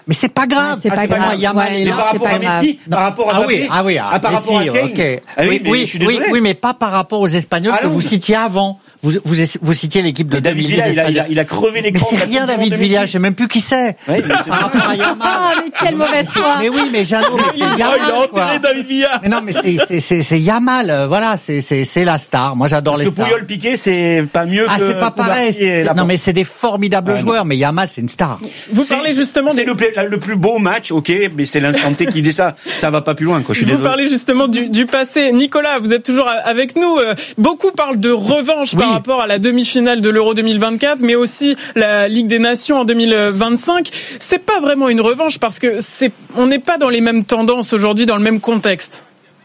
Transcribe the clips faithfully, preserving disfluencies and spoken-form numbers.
Mais c'est pas grave. Ouais, c'est ah, pas c'est grave. Pas moi, Yamal ouais, est non, là. par rapport à Messi, par rapport à ah Mbappé, oui, ah oui, ah, ah, par Messi, rapport à Kane. okay. Ah oui, oui, mais oui, je suis désolé. oui, oui, mais pas par rapport aux Espagnols Ah que non. vous citiez avant. Vous, vous, vous citiez l'équipe de Mais David deux mille dix Villa, il a, il, a, Espagnols. il a crevé Mais l'écran. c'est rien, David Villa. Je sais même plus qui c'est. Oui, mais c'est Par rapport à Yamal. Ah, mais quelle mauvaise foi. Mais oui, mais Jeannot, mais c'est Oh, Yamal. il a enterré quoi. David Villa. Mais non, mais c'est, c'est, c'est, c'est Yamal. euh, Voilà, c'est, c'est, c'est la star. Moi, j'adore Parce les que stars. Puyol Piqué, c'est pas mieux Ah, que c'est pas pareil. Koulibaly et C'est- Laporte. Non, mais c'est des formidables Ah, joueurs. Mais Yamal, c'est une star. Vous C'est- parlez justement c'est des... le, plus- le plus beau match, ok, mais c'est l'instant T qui dit ça. Ça va pas plus loin, quoi. Je suis Vous désolé. parlez justement du, du passé. Nicolas, vous êtes toujours avec nous. Euh, Beaucoup parlent de revanche Oui. par rapport à la demi-finale de l'Euro deux mille vingt-quatre, mais aussi la Ligue des Nations en deux mille vingt-cinq. C'est pas vraiment une revanche parce que c'est, on n'est pas dans les mêmes tendances aujourd'hui, dans le même contexte.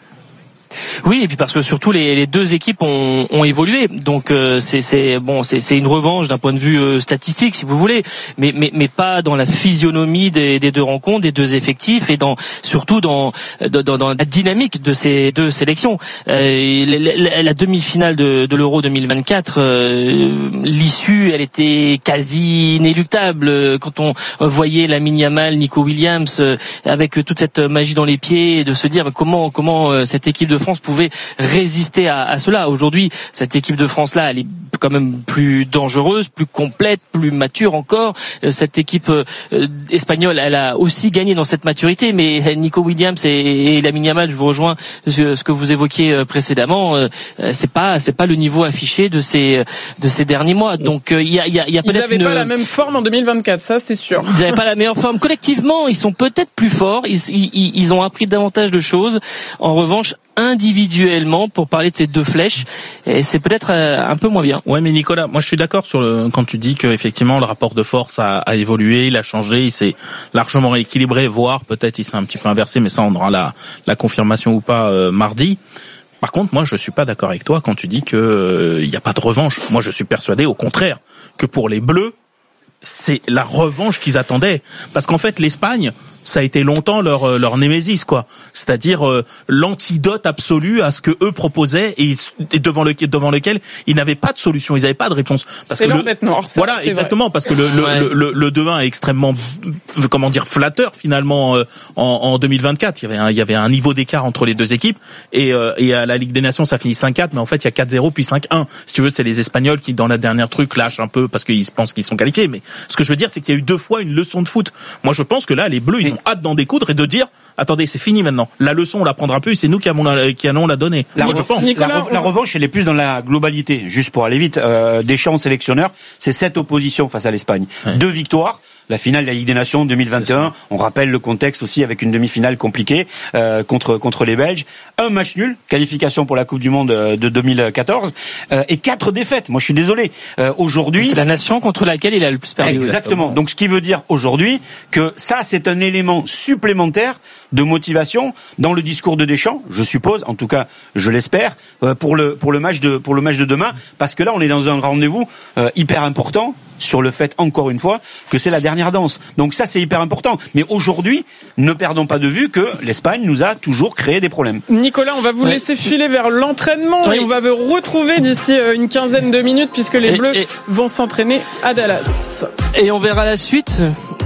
Oui, et puis parce que surtout les, les deux équipes ont, ont évolué, donc euh, c'est, c'est bon, c'est, c'est une revanche d'un point de vue euh, statistique, si vous voulez, mais, mais, mais pas dans la physionomie des, des deux rencontres, des deux effectifs, et dans surtout dans, dans, dans la dynamique de ces deux sélections. Euh, la, la, la demi-finale de, de l'Euro deux mille vingt-quatre, euh, l'issue, elle était quasi inéluctable quand on voyait Lamine Yamal, Nico Williams, euh, avec toute cette magie dans les pieds, de se dire comment comment euh, cette équipe de France pouvait résister à, à cela. Aujourd'hui, cette équipe de France-là, elle est quand même plus dangereuse, plus complète, plus mature encore. Euh, cette équipe euh, espagnole, elle a aussi gagné dans cette maturité, mais Nico Williams et, et Lamine Yamal, je vous rejoins ce, ce que vous évoquiez euh, précédemment, euh, c'est pas c'est pas le niveau affiché de ces de ces derniers mois. Donc il euh, y a il y a, y a Ils peut-être n'avaient une... pas la même forme en deux mille vingt-quatre, ça c'est sûr. Ils n'avaient pas la meilleure forme. Collectivement, ils sont peut-être plus forts. Ils, ils, ils ont appris davantage de choses. En revanche, individuellement, pour parler de ces deux flèches, et c'est peut-être un peu moins bien. Ouais, mais Nicolas, moi je suis d'accord sur le quand tu dis que effectivement le rapport de force a, a évolué, il a changé, il s'est largement rééquilibré, voire peut-être il s'est un petit peu inversé, mais ça on aura la, la confirmation ou pas euh, mardi. Par contre, moi je suis pas d'accord avec toi quand tu dis que euh, il y a pas de revanche. Moi je suis persuadé au contraire que pour les Bleus, c'est la revanche qu'ils attendaient, parce qu'en fait l'Espagne, ça a été longtemps leur leur némésis, quoi. C'est-à-dire euh, l'antidote absolu à ce que eux proposaient et, et devant le devant lequel ils n'avaient pas de solution, ils n'avaient pas de réponse. Parce c'est que leur le, bête noire. Ça, voilà, c'est exactement, vrai. parce que le le, Ouais. le, le le deux un est extrêmement, comment dire, flatteur finalement euh, en, en deux mille vingt-quatre. Il y avait un, il y avait un niveau d'écart entre les deux équipes et euh, et à la Ligue des Nations ça finit cinq quatre, mais en fait il y a quatre zéro puis cinq un. Si tu veux, c'est les Espagnols qui dans la dernière truc lâchent un peu parce qu'ils pensent qu'ils sont qualifiés. Mais ce que je veux dire, c'est qu'il y a eu deux fois une leçon de foot. Moi je pense que là les Bleus ils ont hâte d'en découdre et de dire attendez, c'est fini maintenant. La leçon on la prendra plus, c'est nous qui allons la, qui allons la donner. La, Moi, je pense. la, Nicolas, re- la revanche, elle est plus dans la globalité. Juste pour aller vite, euh, Deschamps, sélectionneur, c'est sept oppositions face à l'Espagne. Ouais. Deux victoires. La finale de la Ligue des Nations deux mille vingt et un, on rappelle le contexte aussi avec une demi-finale compliquée euh, contre contre les Belges. Un match nul, qualification pour la Coupe du Monde euh, de deux mille quatorze, euh, et quatre défaites. Moi, je suis désolé. Euh, aujourd'hui, C'est la nation contre laquelle il a le plus perdu. exactement. Donc, ce qui veut dire aujourd'hui que ça, c'est un élément supplémentaire de motivation dans le discours de Deschamps, je suppose, en tout cas, je l'espère, euh, pour le pour le match de pour le match de demain, parce que là, on est dans un rendez-vous euh, hyper important sur le fait, encore une fois, que c'est la dernière danse. Donc ça, c'est hyper important. Mais aujourd'hui, ne perdons pas de vue que l'Espagne nous a toujours créé des problèmes. Nicolas, on va vous Ouais. laisser filer vers l'entraînement Oui. et on va vous retrouver d'ici une quinzaine de minutes puisque les Et- Bleus et- vont s'entraîner à Dallas. Et on verra la suite.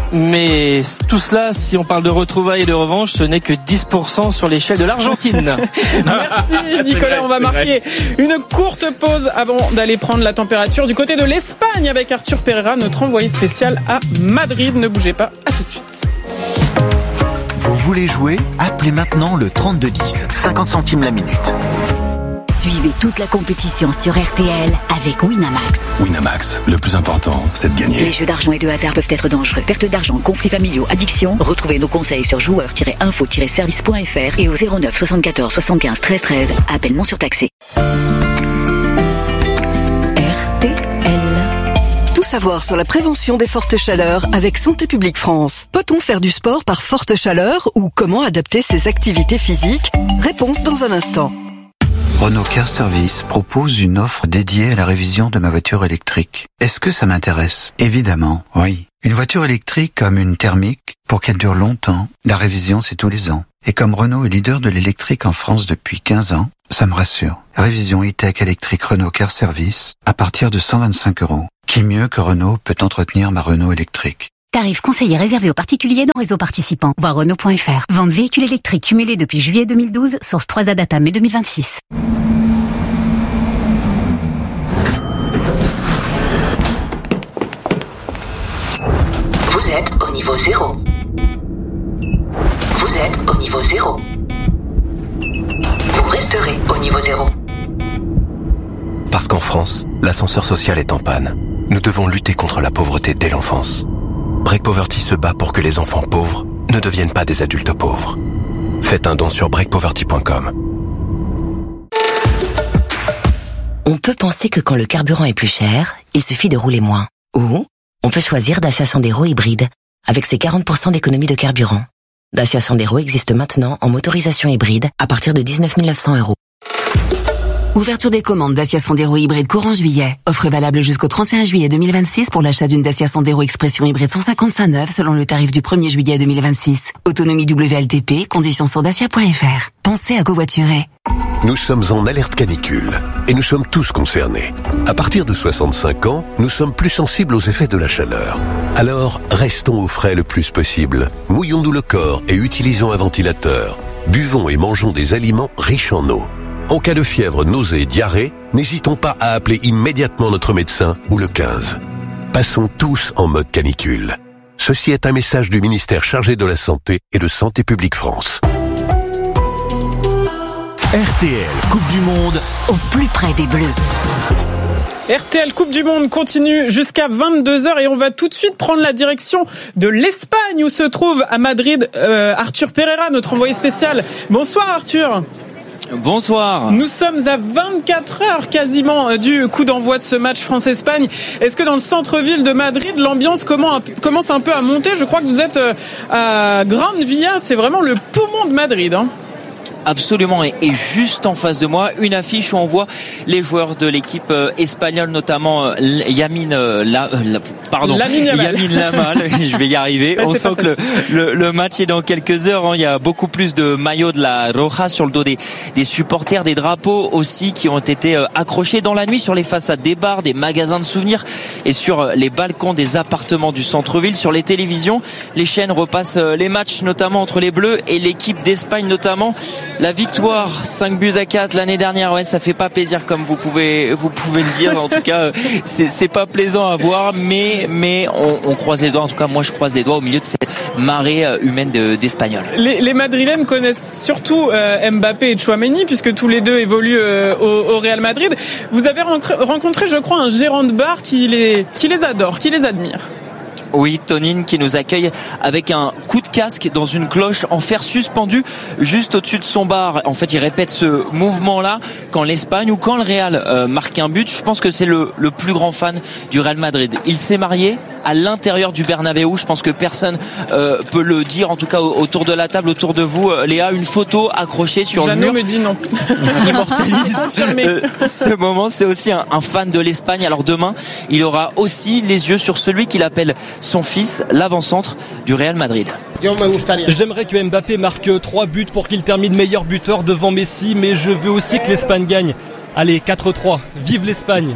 Mais tout cela, si on parle de retrouvailles et de revanche, ce n'est que dix pour cent sur l'échelle de l'Argentine. Merci Nicolas, vrai, on va c'est marquer une courte pause avant d'aller prendre la température du côté de l'Espagne avec Arthur Pereira, notre envoyé spécial à Madrid. Ne bougez pas, à tout de suite. Vous voulez jouer? Appelez maintenant le trente-deux dix, cinquante centimes la minute. Suivez toute la compétition sur R T L avec Winamax. Winamax, le plus important, c'est de gagner. Les jeux d'argent et de hasard peuvent être dangereux. Perte d'argent, conflits familiaux, addiction. Retrouvez nos conseils sur joueurs tiret info tiret service point f r et au zéro neuf soixante-quatorze soixante-quinze treize treize. Appel non surtaxé. R T L. Tout savoir sur la prévention des fortes chaleurs avec Santé publique France. Peut-on faire du sport par forte chaleur ou comment adapter ses activités physiques? Réponse dans un instant. Renault Car Service propose une offre dédiée à la révision de ma voiture électrique. Est-ce que ça m'intéresse? Évidemment, oui. Une voiture électrique comme une thermique, pour qu'elle dure longtemps, la révision c'est tous les ans. Et comme Renault est leader de l'électrique en France depuis quinze ans, ça me rassure. Révision e-tech électrique Renault Car Service à partir de cent vingt-cinq euros. Qui mieux que Renault peut entretenir ma Renault électrique? Tarif conseillé réservé aux particuliers dans réseau participant. Voir Renault point F R. Vente véhicules électriques cumulés depuis juillet deux mille douze. Source trois A Data mai deux mille vingt-six. Vous êtes au niveau zéro. Vous êtes au niveau zéro. Vous resterez au niveau zéro. Parce qu'en France, l'ascenseur social est en panne. Nous devons lutter contre la pauvreté dès l'enfance. Break Poverty se bat pour que les enfants pauvres ne deviennent pas des adultes pauvres. Faites un don sur break poverty point com. On peut penser que quand le carburant est plus cher, il suffit de rouler moins. Ou on peut choisir Dacia Sandero hybride avec ses quarante pour cent d'économie de carburant. Dacia Sandero existe maintenant en motorisation hybride à partir de dix-neuf mille neuf cents euros. Ouverture des commandes Dacia Sandero hybride courant juillet. Offre valable jusqu'au trente et un juillet deux mille vingt-six pour l'achat d'une Dacia Sandero Expression hybride cent cinquante-cinq neuve selon le tarif du premier juillet deux mille vingt-six. Autonomie W L T P, conditions sur dacia point F R. Pensez à covoiturer. Nous sommes en alerte canicule et nous sommes tous concernés. À partir de soixante-cinq ans, nous sommes plus sensibles aux effets de la chaleur. Alors, restons au frais le plus possible. Mouillons-nous le corps et utilisons un ventilateur. Buvons et mangeons des aliments riches en eau. En cas de fièvre, nausée et diarrhée, n'hésitons pas à appeler immédiatement notre médecin ou le quinze. Passons tous en mode canicule. Ceci est un message du ministère chargé de la Santé et de Santé publique France. R T L Coupe du Monde au plus près des Bleus. R T L Coupe du Monde continue jusqu'à vingt-deux heures et on va tout de suite prendre la direction de l'Espagne où se trouve à Madrid euh, Arthur Pereira, notre envoyé spécial. Bonsoir Arthur. Bonsoir. Nous sommes à vingt-quatre heures quasiment du coup d'envoi de ce match France-Espagne. Est-ce que dans le centre-ville de Madrid, l'ambiance commence un peu à monter ? Je crois que vous êtes à Grande Vía, c'est vraiment le poumon de Madrid, hein. Absolument, et, et juste en face de moi, une affiche où on voit les joueurs de l'équipe euh, espagnole, notamment euh, Yamin, euh, la, euh, la, pardon, Yamin Lamal. Je vais y arriver. On sent que le, le, le match est dans quelques heures. Hein. Il y a beaucoup plus de maillots de la Roja sur le dos des, des supporters, des drapeaux aussi qui ont été euh, accrochés dans la nuit sur les façades des bars, des magasins de souvenirs et sur euh, les balcons des appartements du centre-ville. Sur les télévisions, les chaînes repassent euh, les matchs, notamment entre les Bleus et l'équipe d'Espagne, notamment. La victoire cinq buts à quatre l'année dernière, ouais, ça fait pas plaisir comme vous pouvez vous pouvez le dire. En tout cas, c'est c'est pas plaisant à voir, mais mais on, on croise les doigts. En tout cas, moi je croise les doigts au milieu de cette marée humaine de, d'Espagnols. Les, les Madrilènes connaissent surtout euh, Mbappé et Tchouaméni puisque tous les deux évoluent euh, au, au Real Madrid. Vous avez rencontré, je crois, un gérant de bar qui les qui les adore, qui les admire. Oui, Tonine qui nous accueille avec un coup de casque dans une cloche en fer suspendu juste au-dessus de son bar. En fait, il répète ce mouvement-là quand l'Espagne ou quand le Real euh, marque un but. Je pense que c'est le, le plus grand fan du Real Madrid. Il s'est marié à l'intérieur du Bernabéu. Je pense que personne euh, peut le dire, en tout cas autour de la table, autour de vous. Euh, Léa, une photo accrochée sur Jeannot le mur. me dit non. Immortalise euh, ce moment. C'est aussi un, un fan de l'Espagne. Alors demain, il aura aussi les yeux sur celui qu'il appelle son fils, l'avant-centre du Real Madrid. J'aimerais que Mbappé marque trois buts pour qu'il termine meilleur buteur devant Messi, mais je veux aussi que l'Espagne gagne. Allez, quatre trois. Vive l'Espagne.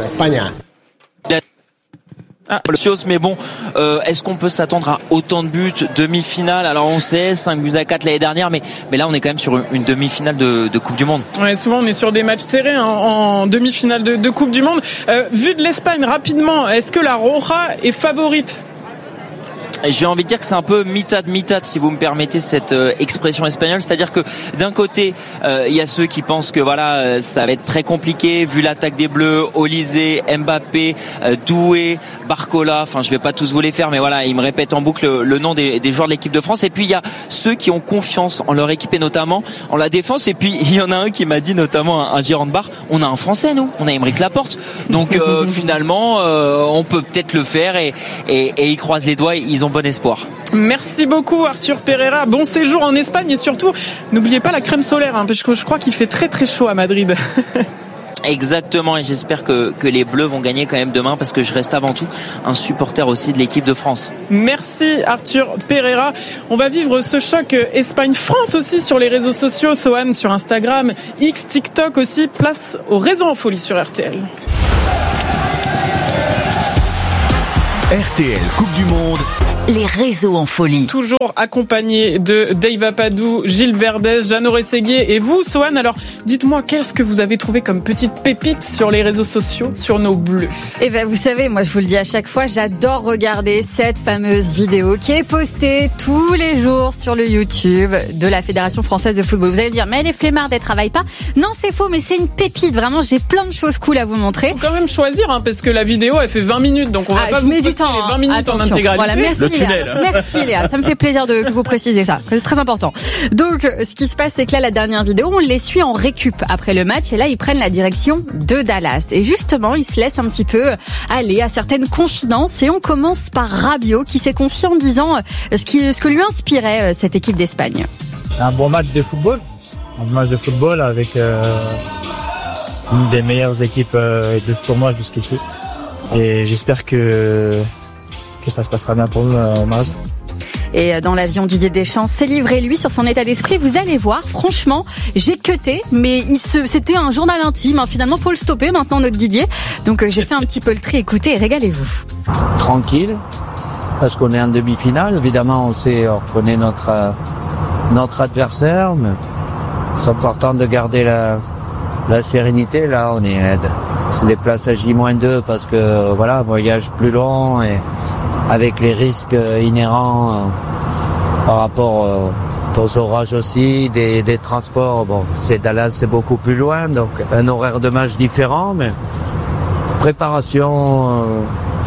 Ah. Mais bon, euh, est-ce qu'on peut s'attendre à autant de buts, demi-finale? Alors on sait, cinq buts à quatre l'année dernière, mais mais là on est quand même sur une, une demi-finale de, de Coupe du Monde. Ouais, souvent on est sur des matchs serrés hein, en demi-finale de, de Coupe du Monde. Euh, vu de l'Espagne rapidement, est-ce que la Roja est favorite? J'ai envie de dire que c'est un peu mitad mitad si vous me permettez cette euh, expression espagnole, c'est-à-dire que d'un côté euh, il y a ceux qui pensent que voilà euh, ça va être très compliqué vu l'attaque des Bleus, Olysée, Mbappé, euh, Doué, Barcola, enfin je vais pas tous vous les faire mais voilà, ils me répètent en boucle le, le nom des, des joueurs de l'équipe de France et puis il y a ceux qui ont confiance en leur équipe et notamment en la défense et puis il y en a un qui m'a dit notamment un, un gérant de bar, on a un Français nous, on a Aymeric Laporte donc euh, finalement euh, on peut peut-être le faire et, et, et ils croisent les doigts, ils ont bon espoir. Merci beaucoup Arthur Pereira, bon séjour en Espagne et surtout n'oubliez pas la crème solaire hein, parce que je crois qu'il fait très très chaud à Madrid. Exactement et j'espère que, que les Bleus vont gagner quand même demain parce que je reste avant tout un supporter aussi de l'équipe de France. Merci Arthur Pereira. On va vivre ce choc Espagne-France aussi sur les réseaux sociaux, Sohan sur Instagram, X, TikTok aussi, place au Réseau en folie sur R T L. R T L Coupe du Monde les réseaux en folie. Toujours accompagné de Dave Apadou, Gilles Verdez, Jeannot Rességuier et vous, Sohan. Alors, dites-moi, qu'est-ce que vous avez trouvé comme petite pépite sur les réseaux sociaux, sur nos bleus? Eh ben, vous savez, moi, je vous le dis à chaque fois, j'adore regarder cette fameuse vidéo qui est postée tous les jours sur le YouTube de la Fédération française de football. Vous allez me dire, mais les flemmards, elles travaillent pas. Non, c'est faux, mais c'est une pépite. Vraiment, j'ai plein de choses cool à vous montrer. Faut quand même choisir, hein, parce que la vidéo, elle fait vingt minutes, donc on va ah, pas vous poster temps, les vingt minutes attention. En intégralité. Voilà, merci, le Léa. tunnel. Merci Léa, ça me fait plaisir de que vous précisez ça. C'est très important. Donc, ce qui se passe, c'est que là, la dernière vidéo, on les suit en récup après le match, et là, ils prennent la direction de Dallas. Et justement, ils se laissent un petit peu aller à certaines confidences, et on commence par Rabiot, qui s'est confié en disant ce qui, ce que lui inspirait cette équipe d'Espagne. Un bon match de football, un bon match de football avec euh, une des meilleures équipes euh, de ce tournoi jusqu'ici. Et j'espère que que ça se passera bien pour nous au Maroc. Et dans l'avion, Didier Deschamps s'est livré, lui, sur son état d'esprit. Vous allez voir, franchement, j'ai cuté, mais il se, c'était un journal intime. Hein. Finalement, faut le stopper maintenant, notre Didier. Donc, j'ai fait un petit peu le tri. Écoutez, régalez-vous. Tranquille, parce qu'on est en demi-finale. Évidemment, on sait, on connaît notre, euh, notre adversaire, mais c'est important de garder la, la sérénité. Là, on est aide. On se déplace à J moins deux parce que, voilà, voyage plus long et avec les risques inhérents euh, par rapport euh, aux orages aussi, des, des transports. Bon, c'est Dallas, c'est beaucoup plus loin, donc un horaire de match différent, mais préparation euh,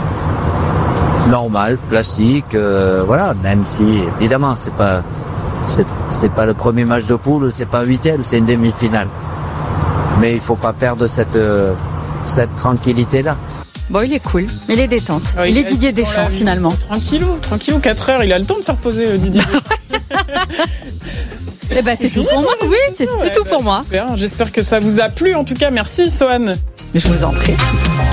normale, classique, euh, voilà. Même si évidemment c'est pas c'est, c'est pas le premier match de poule, c'est pas un huitième, c'est une demi-finale. Mais il faut pas perdre cette euh, cette tranquillité là. Bon, il est cool, il est détente. Ah, il, il est Didier Deschamps, finalement. Tranquillou, tranquillou, quatre heures, il a le temps de se reposer, Didier. Eh ben, c'est, c'est tout pour moi. Oui, c'est, c'est ouais, tout bah, pour moi. Super. J'espère que ça vous a plu. En tout cas, merci, Sohan. Je vous en prie.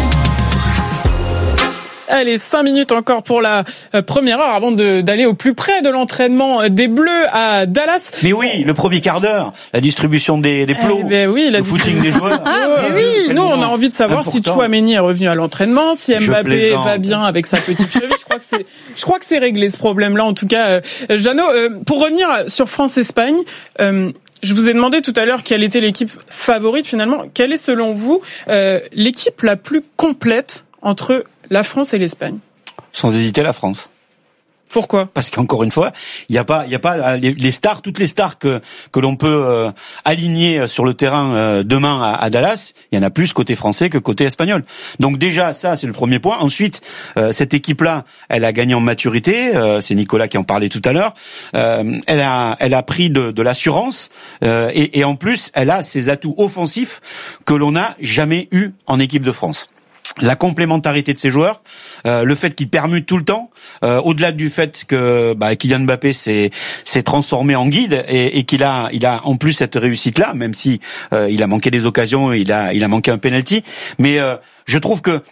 Allez, cinq minutes encore pour la première heure avant de, d'aller au plus près de l'entraînement des Bleus à Dallas. Mais oui, le premier quart d'heure, la distribution des, des plots, eh ben oui, la le footing des joueurs. Ah, mais oui. Nous, on a envie de savoir important. Si Tchouaméni est revenu à l'entraînement, si Mbappé va bien avec sa petite cheville. Je crois que c'est, je crois que c'est réglé ce problème-là. En tout cas, euh, Jeannot, euh, pour revenir sur France-Espagne. Euh, Je vous ai demandé tout à l'heure quelle était l'équipe favorite finalement. Quelle est selon vous euh, l'équipe la plus complète entre la France et l'Espagne? Sans hésiter, la France. Pourquoi? Parce qu'encore une fois, il y a pas, il y a pas les, les stars, toutes les stars que que l'on peut euh, aligner sur le terrain euh, demain à, à Dallas. Il y en a plus côté français que côté espagnol. Donc déjà, ça c'est le premier point. Ensuite, euh, cette équipe-là, elle a gagné en maturité. Euh, c'est Nicolas qui en parlait tout à l'heure. Euh, elle a, elle a pris de, de l'assurance euh, et, et en plus, elle a ses atouts offensifs que l'on n'a jamais eu en équipe de France. La complémentarité de ces joueurs, euh, le fait qu'ils permutent tout le temps, euh, au-delà du fait que bah, Kylian Mbappé s'est, s'est transformé en guide et, et qu'il a, il a en plus cette réussite-là, même si euh, il a manqué des occasions, il a, il a manqué un penalty. Mais euh, je trouve que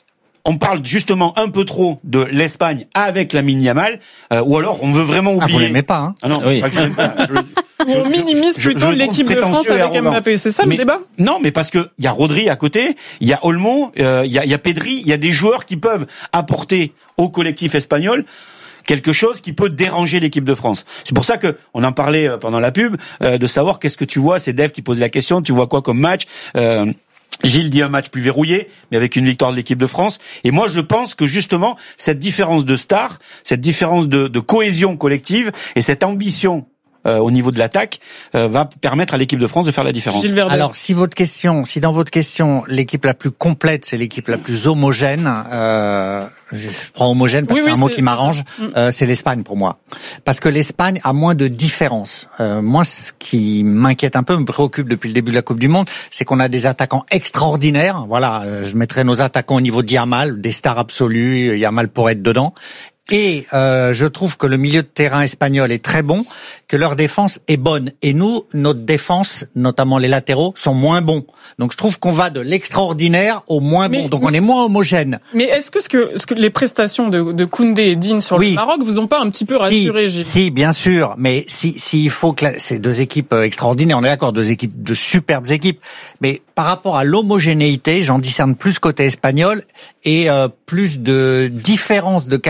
on parle justement un peu trop de l'Espagne avec Lamine Yamal, euh, ou alors on veut vraiment oublier. Ah, vous l'aimez pas, hein? Ah non, oui. pas que je l'aime pas. Je, je, on minimise je, plutôt je, je l'équipe de France avec Mbappé, c'est ça mais, le débat? Non, mais parce que il y a Rodri à côté, il y a Olmo, il euh, y a, il y a Pedri, il y a des joueurs qui peuvent apporter au collectif espagnol quelque chose qui peut déranger l'équipe de France. C'est pour ça que on en parlait pendant la pub, euh, de savoir qu'est-ce que tu vois. C'est Dave qui posait la question. Tu vois quoi comme match? euh, Gilles dit un match plus verrouillé, mais avec une victoire de l'équipe de France. Et moi, je pense que justement, cette différence de stars, cette différence de, de cohésion collective et cette ambition euh, au niveau de l'attaque euh, va permettre à l'équipe de France de faire la différence. Alors, si votre question, si dans votre question, l'équipe la plus complète, c'est l'équipe la plus homogène, euh, je prends homogène parce que oui, c'est oui, un mot c'est, qui m'arrange, c'est, euh, c'est l'Espagne pour moi. Parce que l'Espagne a moins de différences. Euh, moi, ce qui m'inquiète un peu, me préoccupe depuis le début de la Coupe du Monde, c'est qu'on a des attaquants extraordinaires. Voilà, euh, je mettrais nos attaquants au niveau de Yamal, des stars absolues, Yamal pourrait être dedans. Et euh, je trouve que le milieu de terrain espagnol est très bon, que leur défense est bonne. Et nous, notre défense, notamment les latéraux, sont moins bons. Donc je trouve qu'on va de l'extraordinaire au moins mais, bon. Donc on est moins homogène. Mais est-ce que, ce que, ce que les prestations de, de Koundé et Digne sur oui. le Maroc vous ont pas un petit peu rassuré, si, Gilles? Si, bien sûr. Mais si, si il faut que la, c'est deux équipes extraordinaires, on est d'accord, deux équipes, de superbes équipes. Mais par rapport à l'homogénéité, j'en discerne plus côté espagnol et euh, plus de différence de qualité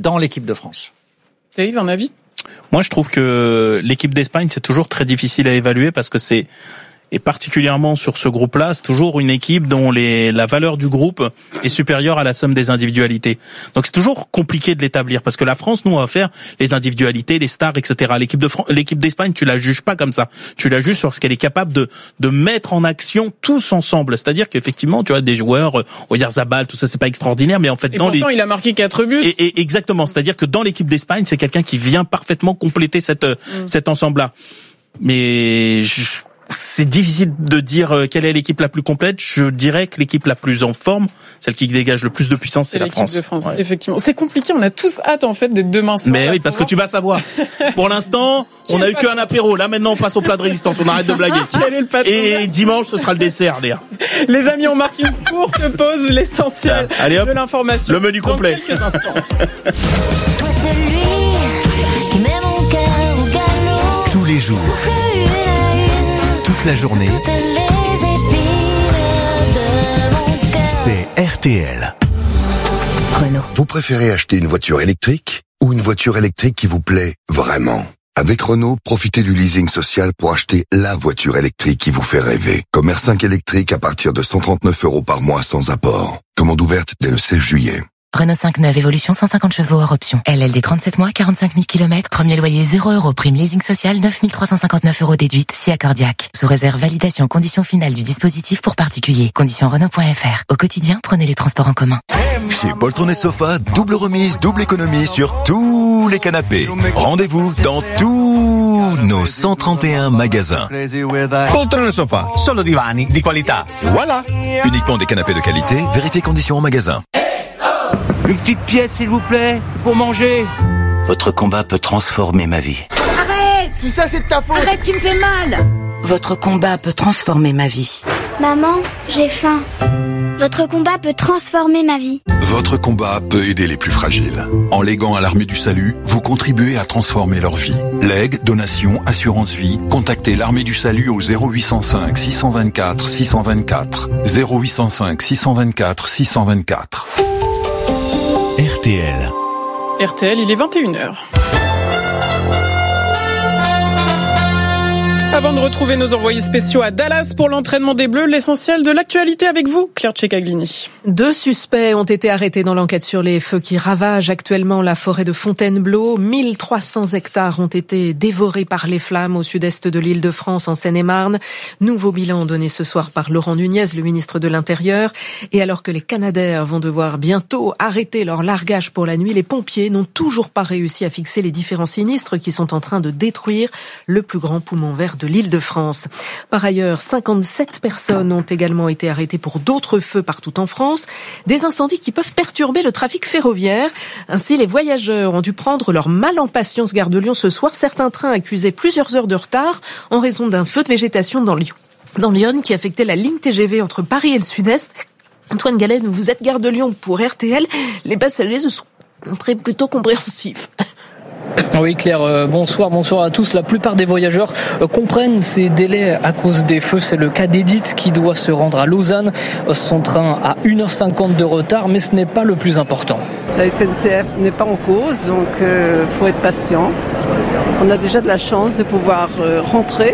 dans l'équipe de France. Dave, un avis ? Moi, je trouve que l'équipe d'Espagne, c'est toujours très difficile à évaluer parce que c'est, et particulièrement sur ce groupe-là, c'est toujours une équipe dont les, la valeur du groupe est supérieure à la somme des individualités. Donc c'est toujours compliqué de l'établir parce que la France, nous, on va faire les individualités, les stars, et cetera. L'équipe de Fran- l'équipe d'Espagne, tu la juges pas comme ça. Tu la juges sur ce qu'elle est capable de, de mettre en action tous ensemble. C'est-à-dire qu'effectivement, tu as des joueurs, on va dire Zabal, tout ça, c'est pas extraordinaire, mais en fait, et dans pourtant, les... il a marqué quatre buts. Et, et exactement. C'est-à-dire que dans l'équipe d'Espagne, c'est quelqu'un qui vient parfaitement compléter cette, mm. cet ensemble-là. Mais, je, c'est difficile de dire quelle est l'équipe la plus complète. Je dirais que l'équipe la plus en forme, celle qui dégage le plus de puissance, c'est, c'est la France. De France, ouais. Effectivement. C'est compliqué. On a tous hâte en fait d'être demain soir. Mais oui, parce que tu vas savoir. Pour l'instant, on a eu qu'un apéro. Là, maintenant, on passe au plat de résistance. On arrête de blaguer. Quel est le patron ? Et dimanche, ce sera le dessert, Léa. Les amis, on marque une courte pause. L'essentiel Allez, hop, de l'information. Le menu complet. Dans quelques instants. Toi, celui qui met mon cœur au galop. Tous les jours. Toute la journée, c'est R T L. Renault. Vous préférez acheter une voiture électrique ou une voiture électrique qui vous plaît vraiment ? Avec Renault, profitez du leasing social pour acheter la voiture électrique qui vous fait rêver. Comme R cinq électrique à partir de cent trente-neuf euros par mois sans apport. Commande ouverte dès le seize juillet. Renault cinq neuf Évolution cent cinquante chevaux hors option. L L D trente-sept mois, quarante-cinq mille kilomètres. Premier loyer zéro euros. Prime leasing social neuf mille trois cent cinquante-neuf euros déduite. Si accordiaque. Sous réserve validation conditions finales du dispositif pour particuliers. Conditions Renault point F R. Au quotidien, prenez les transports en commun. Chez Poltron et Sofa, double remise, double économie sur tous les canapés. Rendez-vous dans tous nos cent trente et un magasins. Poltron et Sofa, solo divani di qualità. Voilà. Uniquement des canapés de qualité, vérifiez conditions en magasin. Une petite pièce, s'il vous plaît, c'est pour manger. Votre combat peut transformer ma vie. Arrête! Tout ça, c'est de ta faute. Arrête, tu me fais mal! Votre combat peut transformer ma vie. Maman, j'ai faim. Votre combat peut transformer ma vie. Votre combat peut aider les plus fragiles. En léguant à l'Armée du Salut, vous contribuez à transformer leur vie. Legs, donations, assurance vie, contactez l'Armée du Salut au zéro huit cent cinq six cent vingt-quatre six cent vingt-quatre. zéro huit cent cinq six cent vingt-quatre six cent vingt-quatre. R T L. R T L, il est vingt et une heures. Avant de retrouver nos envoyés spéciaux à Dallas pour l'entraînement des Bleus, l'essentiel de l'actualité avec vous, Claire Tchekaglini. Deux suspects ont été arrêtés dans l'enquête sur les feux qui ravagent actuellement la forêt de Fontainebleau. mille trois cents hectares ont été dévorés par les flammes au sud-est de l'Île-de-France, en Seine-et-Marne. Nouveau bilan donné ce soir par Laurent Nunez, le ministre de l'Intérieur. Et alors que les Canadair vont devoir bientôt arrêter leur largage pour la nuit, les pompiers n'ont toujours pas réussi à fixer les différents sinistres qui sont en train de détruire le plus grand poumon vert de l'Île-de-France. Par ailleurs, cinquante-sept personnes ont également été arrêtées pour d'autres feux partout en France. Des incendies qui peuvent perturber le trafic ferroviaire. Ainsi, les voyageurs ont dû prendre leur mal en patience gare de Lyon ce soir. Certains trains accusaient plusieurs heures de retard en raison d'un feu de végétation dans Lyon, dans Lyon qui affectait la ligne T G V entre Paris et le Sud-Est. Antoine Galen, vous êtes gare de Lyon pour R T L. Les passagers se sont montrés plutôt compréhensifs. Oui Claire, euh, bonsoir, bonsoir à tous. La plupart des voyageurs euh, comprennent ces délais à cause des feux. C'est le cas d'Edith qui doit se rendre à Lausanne. Euh, son train a une heure cinquante de retard, mais ce n'est pas le plus important. La S N C F n'est pas en cause, donc il euh, faut être patient. On a déjà de la chance de pouvoir euh, rentrer.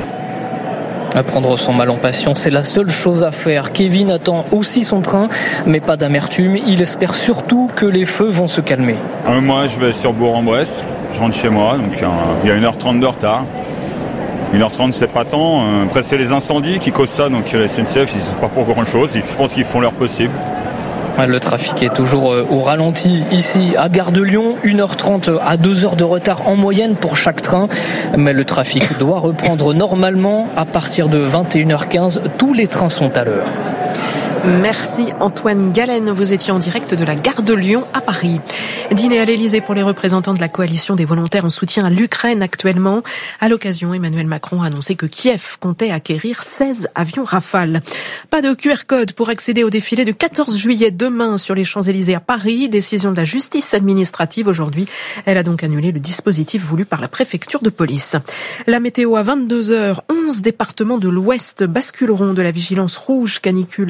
À prendre son mal en patience, c'est la seule chose à faire. Kevin attend aussi son train, mais pas d'amertume. Il espère surtout que les feux vont se calmer. Euh, moi, je vais sur Bourg-en-Bresse. Je rentre chez moi, donc euh, il y a une heure trente de retard. une heure trente, c'est pas tant. Euh, après, c'est les incendies qui causent ça, donc la S N C F, ils ne sont pas pour grand-chose. Je pense qu'ils font leur possible. Le trafic est toujours au ralenti ici à Gare de Lyon, une heure trente à deux heures de retard en moyenne pour chaque train. Mais le trafic doit reprendre normalement à partir de vingt et une heures quinze. Tous les trains sont à l'heure. Merci Antoine Galen, vous étiez en direct de la gare de Lyon à Paris. Dîner à l'Elysée pour les représentants de la coalition des volontaires en soutien à l'Ukraine actuellement. À l'occasion, Emmanuel Macron a annoncé que Kiev comptait acquérir seize avions Rafale. Pas de Q R code pour accéder au défilé du quatorze juillet demain sur les Champs-Élysées à Paris. Décision de la justice administrative aujourd'hui. Elle a donc annulé le dispositif voulu par la préfecture de police. La météo à vingt-deux heures, onze départements de l'Ouest basculeront de la vigilance rouge canicule à l'orange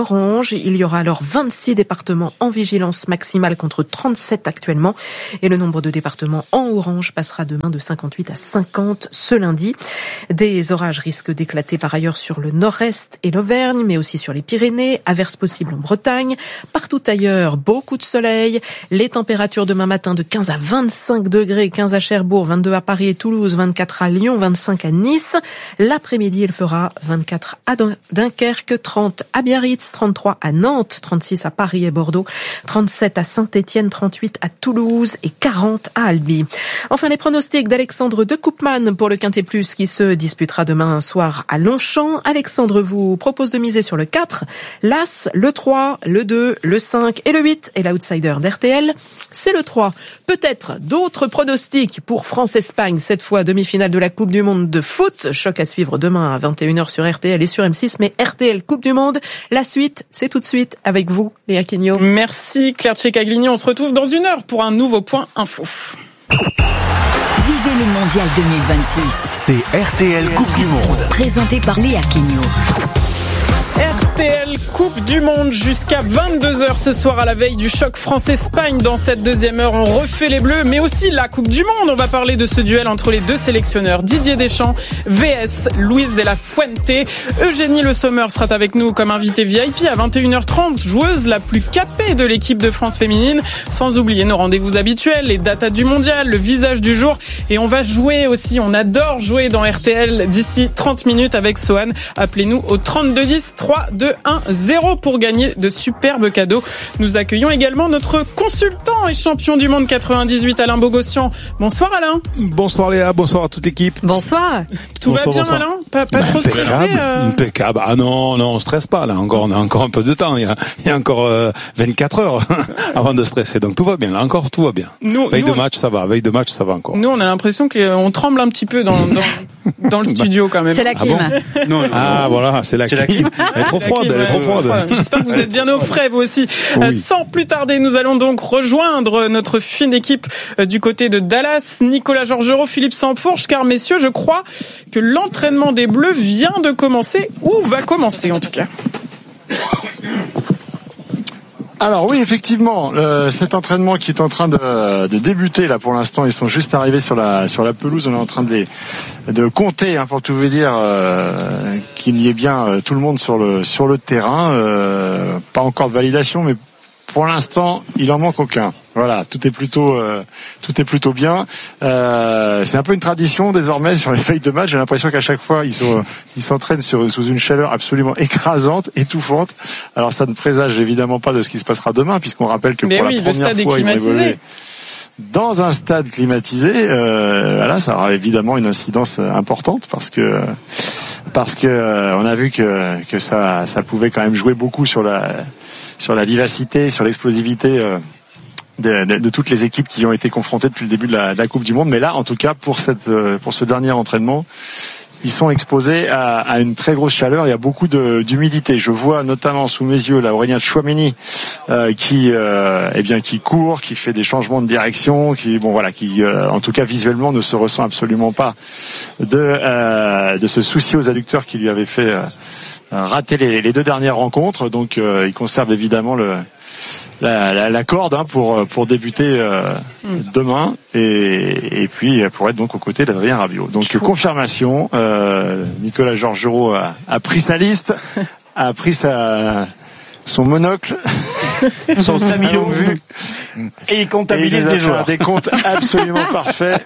orange. Il y aura alors vingt-six départements en vigilance maximale contre trente-sept actuellement. Et le nombre de départements en orange passera demain de cinquante-huit à cinquante ce lundi. Des orages risquent d'éclater par ailleurs sur le nord-est et l'Auvergne, mais aussi sur les Pyrénées. Averses possibles en Bretagne. Partout ailleurs, beaucoup de soleil. Les températures demain matin de quinze à vingt-cinq degrés, quinze à Cherbourg, vingt-deux à Paris et Toulouse, vingt-quatre à Lyon, vingt-cinq à Nice. L'après-midi, il fera vingt-quatre à Dunkerque, trente à Biarritz, trente-trois à Nantes, trente-six à Paris et Bordeaux, trente-sept à Saint-Étienne, trente-huit à Toulouse et quarante à Albi. Enfin, les pronostics d'Alexandre de Koopman pour le Quintet Plus qui se disputera demain soir à Longchamp. Alexandre vous propose de miser sur le quatre, l'As, le trois, le deux, le cinq et le huit. Et l'outsider d'R T L, c'est le trois. Peut-être d'autres pronostics pour France-Espagne, cette fois demi-finale de la Coupe du Monde de foot. Choc à suivre demain à vingt et une heures sur R T L et sur M six, mais R T L Coupe du Monde, la suite, c'est tout de suite avec vous, Léa Quigno. Merci Claire Tchecaglini, on se retrouve dans une heure pour un nouveau point info. Vivez le mondial deux mille vingt-six. C'est R T L Coupe du Monde. Présenté par Léa Quigno. R T L Coupe du Monde jusqu'à vingt-deux heures ce soir à la veille du choc France-Espagne. Dans cette deuxième heure, on refait les Bleus, mais aussi la Coupe du Monde. On va parler de ce duel entre les deux sélectionneurs. Didier Deschamps, V S Luis de la Fuente. Eugénie Le Sommer sera avec nous comme invité V I P à vingt et une heures trente, joueuse la plus capée de l'équipe de France féminine. Sans oublier nos rendez-vous habituels, les datas du mondial, le visage du jour. Et on va jouer aussi, on adore jouer dans R T L d'ici trente minutes avec Sohan. Appelez-nous au trente-deux dix, trois deux un zéro pour gagner de superbes cadeaux. Nous accueillons également notre consultant et champion du monde quatre-vingt-dix-huit, Alain Bogossian. Bonsoir Alain. Bonsoir Léa, bonsoir à toute l'équipe. Bonsoir. Tout bonsoir, va bien bonsoir. Alain? Pas, pas trop impeccable, stressé euh... impeccable. Ah non, non, on stresse pas là. Encore, on a encore un peu de temps. Il y a, il y a encore euh, vingt-quatre heures avant de stresser. Donc tout va bien. Là encore, tout va bien. Nous, veille nous, de match, ça va. Veille de match, ça va encore. Nous, on a l'impression qu'on tremble un petit peu dans, dans, dans le studio quand même. C'est la clim. Ah, bon non, non, ah non. Voilà, c'est la clim. Elle est trop froide. Elle est trop froide. J'espère que vous êtes bien au frais vous aussi. Oui. Sans plus tarder, nous allons donc rejoindre notre fine équipe du côté de Dallas, Nicolas Georgerot, Philippe Sansfourche, car messieurs, je crois que l'entraînement des Bleus vient de commencer, ou va commencer en tout cas. Alors oui, effectivement, euh, cet entraînement qui est en train de, de débuter là pour l'instant, ils sont juste arrivés sur la sur la pelouse. On est en train de les, de compter hein, pour tout vous dire euh, qu'il y ait bien euh, tout le monde sur le sur le terrain. Euh, pas encore de validation, mais pour l'instant, il en manque aucun. Voilà, tout est plutôt euh, tout est plutôt bien. Euh, c'est un peu une tradition désormais sur les veilles de match. J'ai l'impression qu'à chaque fois ils sont ils s'entraînent sur, sous une chaleur absolument écrasante, étouffante. Alors ça ne présage évidemment pas de ce qui se passera demain, puisqu'on rappelle que Mais pour oui, la première le fois ils vont évoluer climatisé. dans un stade climatisé. Euh, voilà, ça aura évidemment une incidence importante parce que parce que euh, on a vu que que ça ça pouvait quand même jouer beaucoup sur la sur la vivacité, sur l'explosivité. Euh, De, de, de toutes les équipes qui ont été confrontées depuis le début de la, de la Coupe du Monde, mais là, en tout cas, pour cette, pour ce dernier entraînement, ils sont exposés à, à une très grosse chaleur. Il y a beaucoup de, d'humidité. Je vois notamment sous mes yeux là Aurélien Tchouaméni euh, qui, euh, eh bien, qui court, qui fait des changements de direction, qui, bon voilà, qui, euh, en tout cas visuellement, ne se ressent absolument pas de, euh, de ce souci aux adducteurs qui lui avait fait euh, rater les, les deux dernières rencontres. Donc, euh, il conserve évidemment le La, la, la corde hein, pour pour débuter euh, mm. demain et, et puis pour être donc aux côtés d'Adrien Rabiot. Donc Chou. confirmation, euh, Nicolas Georgerot a, a pris sa liste, a pris sa son monocle, son stabilo vu et il comptabilise et il des joueurs. Des comptes absolument parfaits.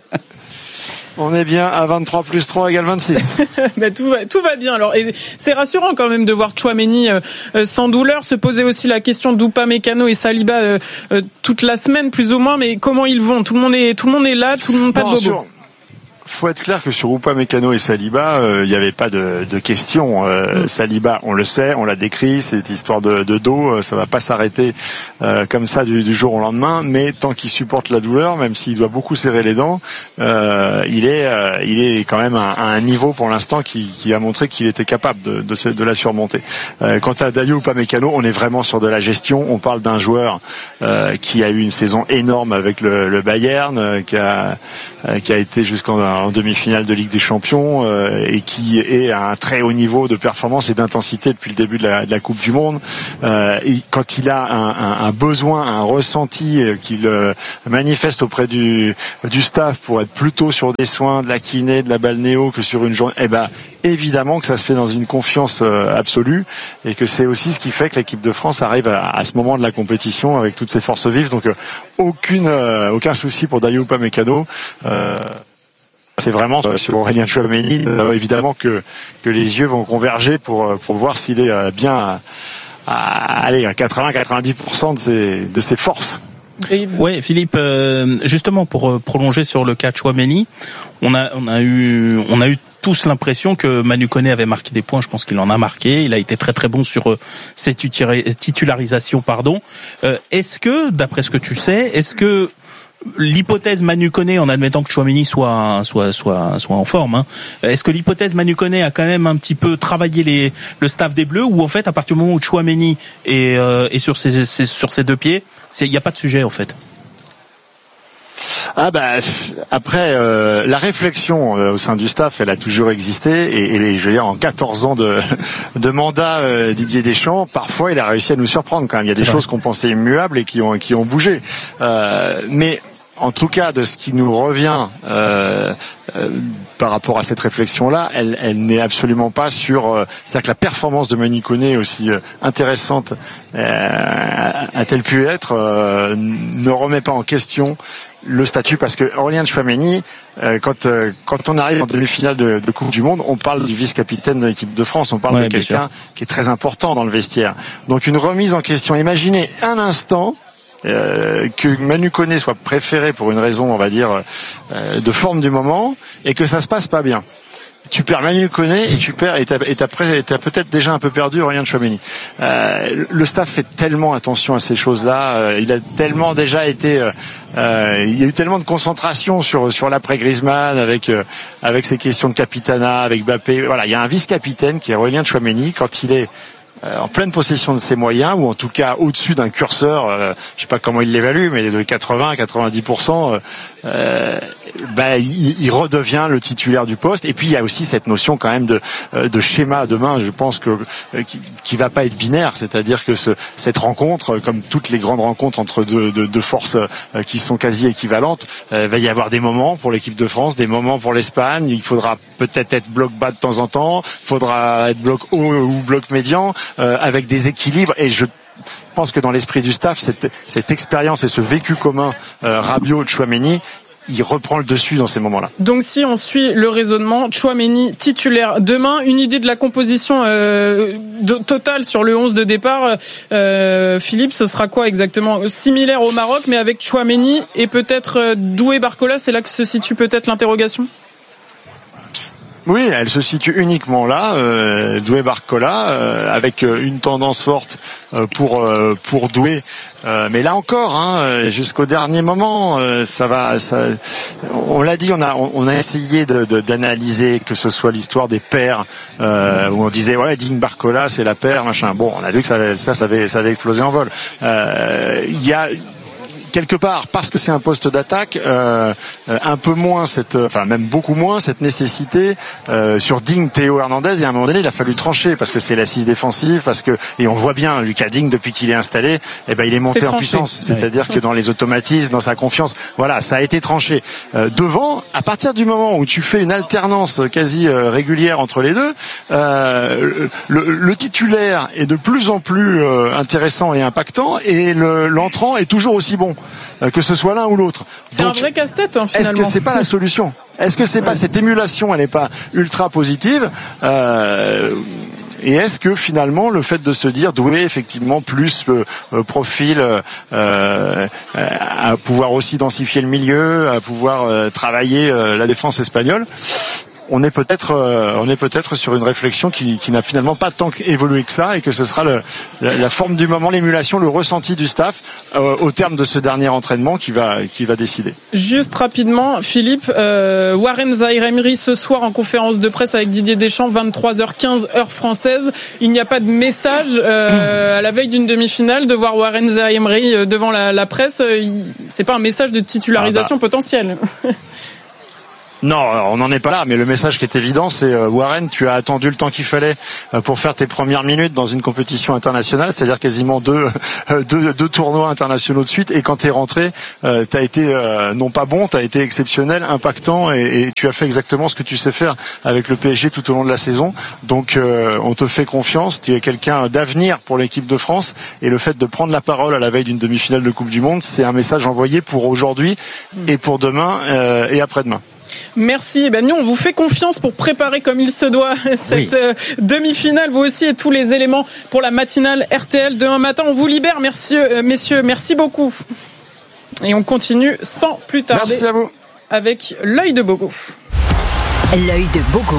On est bien à vingt-trois plus trois égale vingt-six. Mais tout va, tout va bien. Alors, et c'est rassurant quand même de voir Tchouaméni euh, euh, sans douleur. Se poser aussi la question d'Upamecano et Saliba euh, euh, toute la semaine plus ou moins. Mais comment ils vont? Tout le monde est, tout le monde est là, tout le monde pas non, de bobo. Sûr. Faut être clair que sur Upamecano et Saliba, il euh, n'y avait pas de, de question. Euh, mm. Saliba, on le sait, on l'a décrit, cette histoire de, de dos, euh, ça va pas s'arrêter euh, comme ça du, du jour au lendemain. Mais tant qu'il supporte la douleur, même s'il doit beaucoup serrer les dents, euh, il est, euh, il est quand même à, à un niveau pour l'instant qui, qui a montré qu'il était capable de, de, de la surmonter. Euh, quant à Dayot Upamecano, on est vraiment sur de la gestion. On parle d'un joueur euh, qui a eu une saison énorme avec le, le Bayern, euh, qui a, euh, qui a été jusqu'en en demi-finale de Ligue des Champions euh, et qui est à un très haut niveau de performance et d'intensité depuis le début de la, de la Coupe du Monde. Euh, et quand il a un, un, un besoin, un ressenti qu'il euh, manifeste auprès du, du staff pour être plutôt sur des soins, de la kiné, de la balnéo que sur une journée, eh ben évidemment que ça se fait dans une confiance euh, absolue et que c'est aussi ce qui fait que l'équipe de France arrive à, à ce moment de la compétition avec toutes ses forces vives. Donc euh, aucune, euh, aucun souci pour Dayot Upamecano. Euh, c'est vraiment euh, sur Aurélien Tchouaméni, euh, évidemment que que les yeux vont converger pour pour voir s'il est euh, bien à, à, allez, à quatre-vingts à quatre-vingt-dix pour cent de ses de ses forces. Ouais, Philippe, euh, justement pour euh, prolonger sur le cas Tchouaméni, on a on a eu on a eu tous l'impression que Manu Koné avait marqué des points. Je pense qu'il en a marqué. Il a été très très bon sur euh, ses titularisations, pardon. Euh, est-ce que, d'après ce que tu sais, est-ce que l'hypothèse Manu Koné, en admettant que Tchouaméni soit soit soit soit en forme, hein, est-ce que l'hypothèse Manu Koné a quand même un petit peu travaillé les le staff des Bleus, ou en fait à partir du moment où Tchouaméni est euh, est sur ses, ses sur ses deux pieds, il n'y a pas de sujet en fait? Ah bah après euh, la réflexion euh, au sein du staff, elle a toujours existé et, et je veux dire en quatorze ans de de mandat euh, Didier Deschamps, parfois il a réussi à nous surprendre quand même. Il y a des choses qu'on pensait immuables et qui ont qui ont bougé. Euh, mais en tout cas, de ce qui nous revient euh, euh, par rapport à cette réflexion-là, elle, elle n'est absolument pas sur... Euh, c'est-à-dire que la performance de Manu Koné, aussi euh, intéressante euh, a-t-elle pu être, euh, ne remet pas en question le statut, parce que Aurélien Tchouaméni, euh, quand euh, quand on arrive en demi-finale de, de Coupe du Monde, on parle du vice-capitaine de l'équipe de France, on parle ouais, de quelqu'un qui est très important dans le vestiaire. Donc une remise en question. Imaginez un instant... Euh, que Manu Koné soit préféré pour une raison, on va dire, euh, de forme du moment, et que ça se passe pas bien. Tu perds Manu Koné et tu perds et t'as, et t'as, et t'as peut-être déjà un peu perdu Aurélien Tchouaméni. Euh, le staff fait tellement attention à ces choses-là. Euh, il a tellement déjà été, euh, euh, il y a eu tellement de concentration sur sur l'après Griezmann avec euh, avec ces questions de capitanat, avec Mbappé. Voilà, il y a un vice-capitaine qui est Aurélien Tchouaméni quand il est en pleine possession de ses moyens, ou en tout cas au-dessus d'un curseur, euh, je sais pas comment il l'évalue, mais de quatre-vingts à quatre-vingt-dix pour cent, euh, bah, il, il redevient le titulaire du poste. Et puis il y a aussi cette notion quand même de, de schéma demain, je pense que qui, qui va pas être binaire, c'est-à-dire que ce, cette rencontre, comme toutes les grandes rencontres entre deux, deux, deux forces euh, qui sont quasi équivalentes, euh, va y avoir des moments pour l'équipe de France, des moments pour l'Espagne. Il faudra peut-être être bloc bas de temps en temps, il faudra être bloc haut ou bloc médian. Euh, avec des équilibres, et je pense que dans l'esprit du staff, cette, cette expérience et ce vécu commun euh, Rabiot-Tchouaméni, il reprend le dessus dans ces moments-là. Donc si on suit le raisonnement, Tchouaméni titulaire demain, une idée de la composition euh, de, totale sur le onze de départ, euh, Philippe, ce sera quoi exactement? Similaire au Maroc, mais avec Tchouaméni et peut-être euh, Doué-Barcola, c'est là que se situe peut-être l'interrogation? Oui, elle se situe uniquement là, euh, Doué Barcola, euh, avec une tendance forte euh, pour euh, pour Doué. Euh, mais là encore, hein, jusqu'au dernier moment, euh, ça va. Ça, on l'a dit, on a on a essayé de, de, d'analyser que ce soit l'histoire des paires, euh, où on disait ouais, Digne Barcola, c'est la paire, machin. Bon, on a vu que ça ça ça avait ça avait explosé en vol. Euh, Il y a quelque part, parce que c'est un poste d'attaque, euh, un peu moins cette, enfin même beaucoup moins cette nécessité euh, sur Digne, Théo Hernandez. Et à un moment donné, il a fallu trancher parce que c'est l'assise défensive, parce que et on voit bien Lucas Digne depuis qu'il est installé, eh ben il est monté c'est en puissance. C'est-à-dire ouais. que dans les automatismes, dans sa confiance, voilà, ça a été tranché. Euh, devant, à partir du moment où tu fais une alternance quasi euh, régulière entre les deux, euh, le, le titulaire est de plus en plus euh, intéressant et impactant, et le, l'entrant est toujours aussi bon. Que ce soit l'un ou l'autre. C'est donc un vrai casse-tête, hein, finalement. Est-ce que c'est pas la solution? Est-ce que c'est pas cette émulation, elle n'est pas ultra positive? euh, Et est-ce que finalement le fait de se dire Doué effectivement plus euh, profil euh, euh, à pouvoir aussi densifier le milieu, à pouvoir euh, travailler euh, la défense espagnole, on est peut-être euh, on est peut-être sur une réflexion qui, qui n'a finalement pas tant évolué que ça, et que ce sera le, la, la forme du moment, l'émulation, le ressenti du staff euh, au terme de ce dernier entraînement qui va qui va décider. Juste rapidement, Philippe, euh, Warren Zaïre-Emery ce soir en conférence de presse avec Didier Deschamps, vingt-trois heures quinze heure française. Il n'y a pas de message euh, à la veille d'une demi-finale de voir Warren Zaïre-Emery devant la, la presse. C'est pas un message de titularisation ah bah. potentielle. Non, on n'en est pas là, mais le message qui est évident, c'est euh, Warren, tu as attendu le temps qu'il fallait euh, pour faire tes premières minutes dans une compétition internationale, c'est-à-dire quasiment deux, euh, deux, deux tournois internationaux de suite, et quand tu es rentré, euh, tu as été euh, non pas bon, tu as été exceptionnel, impactant, et, et tu as fait exactement ce que tu sais faire avec le P S G tout au long de la saison. Donc euh, on te fait confiance, tu es quelqu'un d'avenir pour l'équipe de France, et le fait de prendre la parole à la veille d'une demi-finale de Coupe du Monde, c'est un message envoyé pour aujourd'hui et pour demain euh, et après-demain. Merci. Eh ben nous, on vous fait confiance pour préparer comme il se doit cette oui. euh, demi-finale. Vous aussi et tous les éléments pour la matinale R T L demain matin. On vous libère, merci, euh, messieurs. Merci beaucoup. Et on continue sans plus tarder. Merci à vous. Avec l'œil de Bogo. L'œil de Bogo.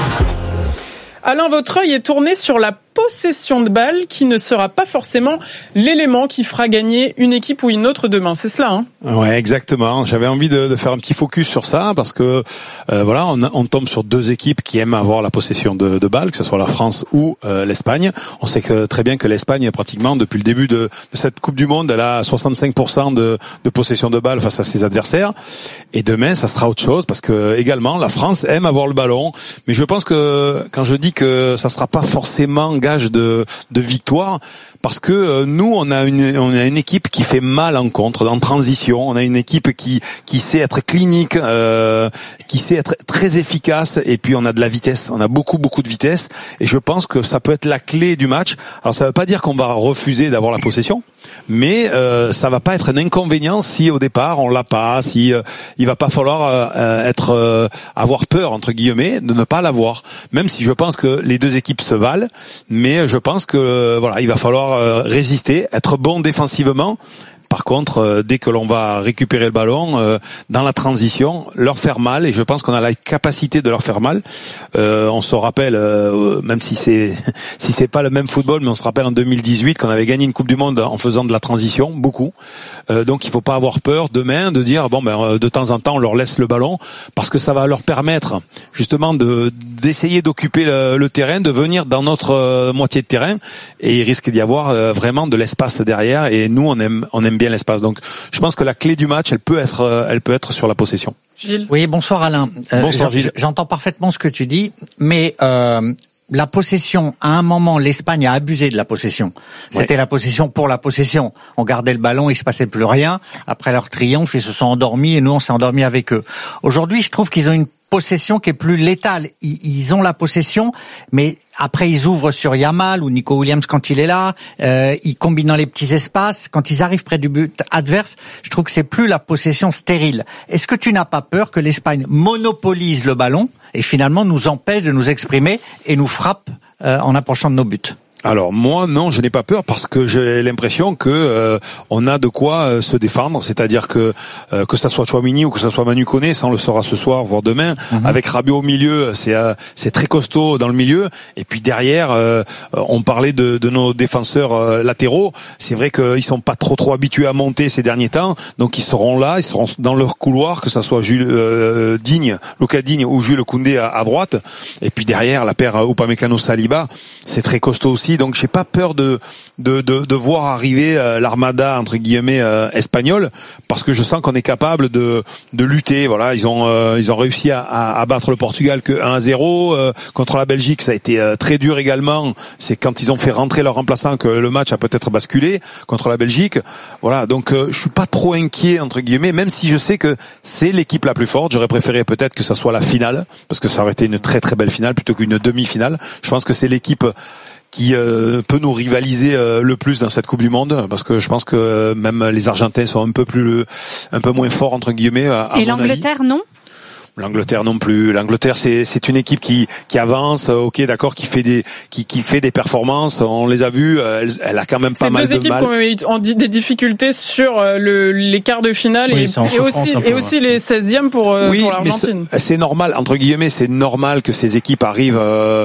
Alain, votre œil est tourné sur la possession de balle qui ne sera pas forcément l'élément qui fera gagner une équipe ou une autre demain. C'est cela, hein? Ouais, exactement. J'avais envie de, de faire un petit focus sur ça parce que euh, voilà, on, on tombe sur deux équipes qui aiment avoir la possession de, de balle, que ce soit la France ou euh, l'Espagne. On sait que très bien que l'Espagne, pratiquement depuis le début de, de cette Coupe du Monde, elle a soixante-cinq pour cent de, de possession de balle face à ses adversaires. Et demain, ça sera autre chose parce que également la France aime avoir le ballon. Mais je pense que quand je dis que ça sera pas forcément gage de, de victoire, parce que euh, nous on a une on a une équipe qui fait mal en contre, en transition. On a une équipe qui qui sait être clinique, euh, qui sait être très efficace, et puis on a de la vitesse. On a beaucoup beaucoup de vitesse, et je pense que ça peut être la clé du match. Alors ça veut pas dire qu'on va refuser d'avoir la possession, mais euh, ça va pas être un inconvénient si au départ on l'a pas, si euh, il va pas falloir euh, être euh, avoir peur entre guillemets de ne pas l'avoir. Même si je pense que les deux équipes se valent, mais je pense que euh, voilà, il va falloir résister, être bon défensivement. Par contre, euh, dès que l'on va récupérer le ballon euh, dans la transition, leur faire mal, et je pense qu'on a la capacité de leur faire mal. Euh, on se rappelle, euh, même si c'est si c'est pas le même football, mais on se rappelle en deux mille dix-huit qu'on avait gagné une Coupe du Monde en faisant de la transition, beaucoup. Euh, donc il faut pas avoir peur demain de dire bon ben de temps en temps on leur laisse le ballon, parce que ça va leur permettre justement de d'essayer d'occuper le, le terrain, de venir dans notre euh, moitié de terrain, et il risque d'y avoir euh, vraiment de l'espace derrière, et nous on aime on aime bien l'espace. Donc je pense que la clé du match, elle peut être euh, elle peut être sur la possession. Gilles. Oui, bonsoir Alain. Euh, bonsoir Gilles. J'entends parfaitement ce que tu dis, mais euh, la possession, à un moment, l'Espagne a abusé de la possession. C'était ouais. la possession pour la possession. On gardait le ballon, il se passait plus rien. Après leur triomphe, ils se sont endormis et nous, on s'est endormis avec eux. Aujourd'hui, je trouve qu'ils ont une possession qui est plus létale. Ils, ils ont la possession, mais après ils ouvrent sur Yamal ou Nico Williams quand il est là. Euh, ils combinent dans les petits espaces. Quand ils arrivent près du but adverse, je trouve que c'est plus la possession stérile. Est-ce que tu n'as pas peur que l'Espagne monopolise le ballon et finalement nous empêche de nous exprimer et nous frappe euh, en approchant de nos buts? Alors moi non, je n'ai pas peur, parce que j'ai l'impression que euh, on a de quoi euh, se défendre, c'est-à-dire que euh, que ça soit Tchouaméni ou que ça soit Manu Koné, ça on le saura ce soir voire demain. Mm-hmm. Avec Rabiot au milieu, c'est euh, c'est très costaud dans le milieu, et puis derrière euh, on parlait de, de nos défenseurs euh, latéraux. C'est vrai qu'ils sont pas trop trop habitués à monter ces derniers temps, donc ils seront là, ils seront dans leur couloir, que ça soit Jules euh, Digne, Lucas Digne ou Jules Koundé à, à droite, et puis derrière la paire Upamecano Saliba, c'est très costaud aussi. Donc j'ai pas peur de de de, de voir arriver euh, l'armada entre guillemets euh, espagnole, parce que je sens qu'on est capable de de lutter. Voilà, ils ont euh, ils ont réussi à, à, à battre le Portugal que un à zéro, euh, contre la Belgique, ça a été euh, très dur également. C'est quand ils ont fait rentrer leur remplaçant que le match a peut-être basculé contre la Belgique. Voilà, donc euh, je suis pas trop inquiet entre guillemets, même si je sais que c'est l'équipe la plus forte. J'aurais préféré peut-être que ça soit la finale, parce que ça aurait été une très très belle finale plutôt qu'une demi-finale. Je pense que c'est l'équipe qui euh, peut nous rivaliser euh, le plus dans cette Coupe du Monde, parce que je pense que euh, même les Argentins sont un peu plus un peu moins forts entre guillemets à, à Et l'Angleterre non? L'Angleterre non plus. L'Angleterre, c'est c'est une équipe qui qui avance, ok, d'accord, qui fait des qui qui fait des performances. On les a vus. Elle, elle a quand même pas mal de mal. C'est deux équipes qui ont eu des difficultés sur le les quarts de finale, oui, et, et aussi et aussi les seizièmes pour, oui, pour l'Argentine. C'est, c'est normal entre guillemets. C'est normal que ces équipes arrivent euh,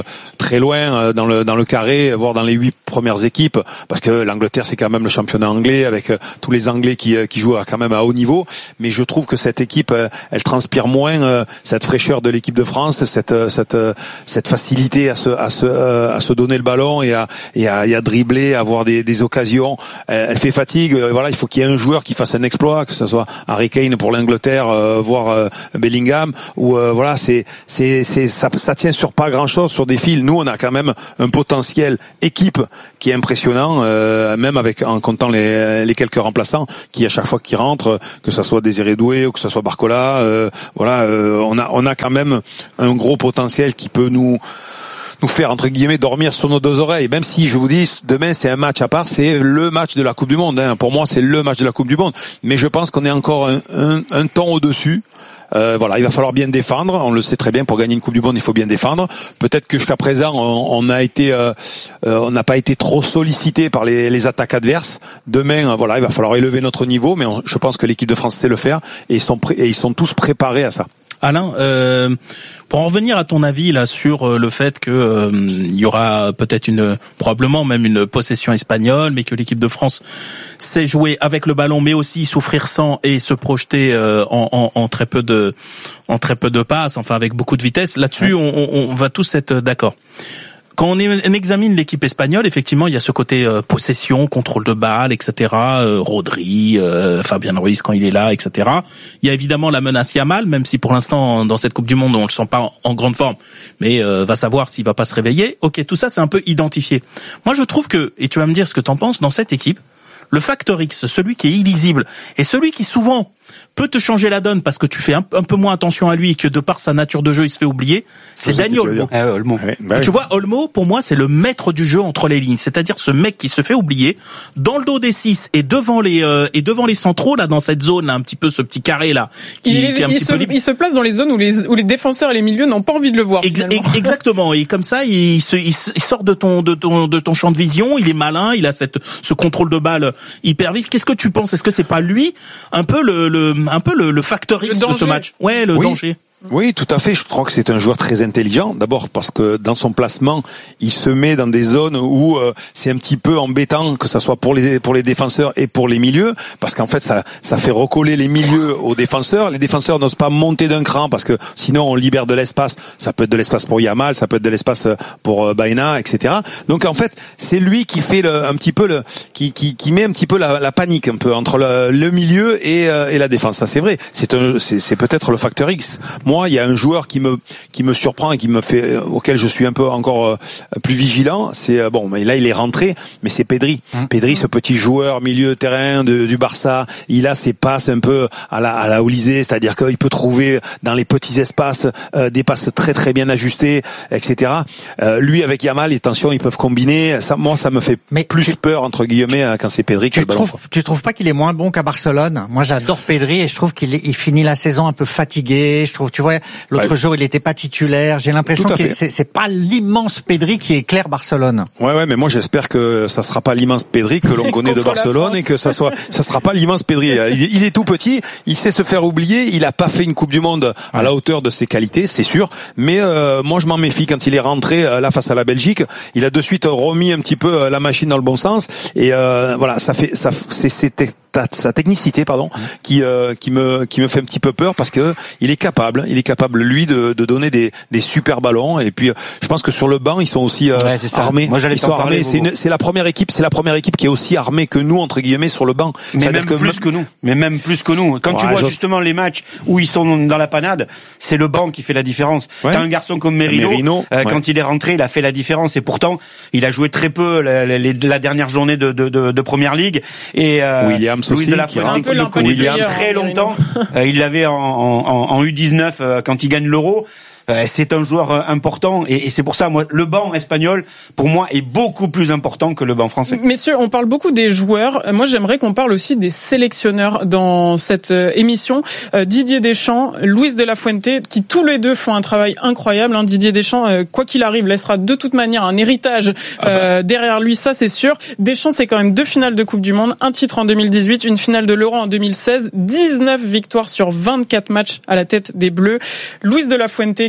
très loin dans le dans le carré, voire dans les huit premières équipes, parce que l'Angleterre c'est quand même le championnat anglais avec tous les Anglais qui qui jouent quand même à haut niveau. Mais je trouve que cette équipe, elle transpire moins cette fraîcheur de l'équipe de France, cette cette cette facilité à se à se à se donner le ballon et à et à, et à dribbler, à avoir des des occasions. Elle, elle fait fatigue. Voilà, il faut qu'il y ait un joueur qui fasse un exploit, que ce soit Harry Kane pour l'Angleterre, euh, voire euh, Bellingham, ou euh, voilà, c'est c'est c'est ça, ça tient sur pas grand chose, sur des fils. Nous, on a quand même un potentiel équipe qui est impressionnant, euh, même avec en comptant les les quelques remplaçants qui à chaque fois qu'ils rentrent, que ça soit Désiré Doué ou que ce soit Barcola, euh, voilà, euh, on a on a quand même un gros potentiel qui peut nous nous faire entre guillemets dormir sur nos deux oreilles. Même si je vous dis demain c'est un match à part, c'est le match de la Coupe du Monde. Hein. Pour moi c'est le match de la Coupe du Monde. Mais je pense qu'on est encore un, un, un ton au-dessus. Euh, voilà, il va falloir bien défendre. On le sait très bien. Pour gagner une Coupe du Monde, il faut bien défendre. Peut-être que jusqu'à présent, on, on a été, euh, euh, on n'a pas été trop sollicité par les, les attaques adverses. Demain, euh, voilà, il va falloir élever notre niveau. Mais on, je pense que l'équipe de France sait le faire et ils sont pré- et ils sont tous préparés à ça. Alain, euh, pour en revenir à ton avis là sur le fait que euh, il y aura peut-être une probablement même une possession espagnole, mais que l'équipe de France sait jouer avec le ballon, mais aussi souffrir sans et se projeter euh, en, en, en très peu de en très peu de passes, enfin avec beaucoup de vitesse. Là-dessus, on, on, on va tous être d'accord. Quand on, est, on examine l'équipe espagnole, effectivement, il y a ce côté euh, possession, contrôle de balle, et cetera. Euh, Rodri, euh, Fabien Ruiz quand il est là, et cetera. Il y a évidemment la menace Yamal, même si pour l'instant, dans cette Coupe du Monde, on le sent pas en, en grande forme, mais euh, va savoir s'il va pas se réveiller. Ok, tout ça, c'est un peu identifié. Moi, je trouve que, et tu vas me dire ce que t'en penses, dans cette équipe, le facteur X, celui qui est illisible, et celui qui souvent peut te changer la donne parce que tu fais un, un peu moins attention à lui et que de par sa nature de jeu il se fait oublier, c'est, c'est Dani Olmo. Ah, Olmo. Ouais, bah tu oui. vois, Olmo pour moi c'est le maître du jeu entre les lignes, c'est-à-dire ce mec qui se fait oublier dans le dos des six et devant les euh, et devant les centraux là dans cette zone là un petit peu ce petit carré là qui, il, qui est un il petit se, peu libre. Il se place dans les zones où les où les défenseurs et les milieux n'ont pas envie de le voir. Ex- exactement, et comme ça il se il sort de ton de ton de ton champ de vision, il est malin, il a cette ce contrôle de balle hyper vif. Qu'est-ce que tu penses? Est-ce que c'est pas lui un peu le le un peu le, le facteur X de ce match? Ouais, le oui. danger. Oui, tout à fait. Je crois que c'est un joueur très intelligent. D'abord parce que dans son placement, il se met dans des zones où euh, c'est un petit peu embêtant, que ça soit pour les pour les défenseurs et pour les milieux, parce qu'en fait ça ça fait recoller les milieux aux défenseurs. Les défenseurs n'osent pas monter d'un cran parce que sinon on libère de l'espace. Ça peut être de l'espace pour Yamal, ça peut être de l'espace pour euh, Baena, et cetera. Donc en fait, c'est lui qui fait le, un petit peu le qui qui qui met un petit peu la, la panique un peu entre le, le milieu et euh, et la défense. Ça c'est vrai. C'est un c'est, c'est peut-être le facteur X. Moi, il y a un joueur qui me qui me surprend et qui me fait auquel je suis un peu encore euh, plus vigilant. C'est euh, bon, mais là il est rentré, mais c'est Pedri. Mmh. Pedri, ce petit joueur milieu de terrain de, du Barça, il a ses passes un peu à la à la Olysée, c'est-à-dire qu'il peut trouver dans les petits espaces euh, des passes très très bien ajustées, et cetera. Euh, lui avec Yamal, les tensions ils peuvent combiner. Ça, moi, ça me fait mais plus tu, peur entre guillemets quand c'est Pedri. Tu trouves ballon, tu trouves pas qu'il est moins bon qu'à Barcelone? Moi, j'adore Pedri et je trouve qu'il est, il finit la saison un peu fatigué. Je trouve, tu vois. L'autre ouais. jour, il n'était pas titulaire. J'ai l'impression que c'est, c'est pas l'immense Pedri qui éclaire Barcelone. Ouais, ouais, mais moi j'espère que ça sera pas l'immense Pedri que l'on connaît de Barcelone et que ça soit, ça sera pas l'immense Pedri. Il, il est tout petit, il sait se faire oublier. Il a pas fait une Coupe du Monde à la hauteur de ses qualités, c'est sûr. Mais euh, moi, je m'en méfie quand il est rentré euh, là face à la Belgique. Il a de suite remis un petit peu euh, la machine dans le bon sens. Et euh, voilà, ça fait, ça, c'est, c'était sa technicité pardon qui euh, qui me qui me fait un petit peu peur parce que il est capable il est capable lui de de donner des des super ballons et puis je pense que sur le banc ils sont aussi euh, ouais, armés. Moi j'allais ils sont parler, armés, c'est une, c'est la première équipe, c'est la première équipe qui est aussi armée que nous entre guillemets sur le banc. Mais même que plus me... que nous. Mais même plus que nous. Quand ouais, tu vois j'ose... justement les matchs où ils sont dans la panade, c'est le banc qui fait la différence. Ouais. T'as un garçon comme Merino, Merino euh, ouais. quand il est rentré, il a fait la différence et pourtant il a joué très peu la, la, la dernière journée de de de, de première ligue et euh, Williams Louis aussi, de la Fuente qui le connaît très longtemps. euh, il l'avait en, en, en U dix-neuf euh, quand il gagne l'Euro. Euh, c'est un joueur euh, important et, et c'est pour ça moi le banc espagnol pour moi est beaucoup plus important que le banc français. Messieurs, on parle beaucoup des joueurs. Moi, j'aimerais qu'on parle aussi des sélectionneurs dans cette euh, émission. Euh, Didier Deschamps, Luis de la Fuente, qui tous les deux font un travail incroyable. Hein. Didier Deschamps, euh, quoi qu'il arrive, laissera de toute manière un héritage euh, derrière lui, ça c'est sûr. Deschamps, c'est quand même deux finales de Coupe du Monde, un titre en deux mille dix-huit, une finale de l'Euro en deux mille seize, dix-neuf victoires sur vingt-quatre matchs à la tête des Bleus. Luis de la Fuente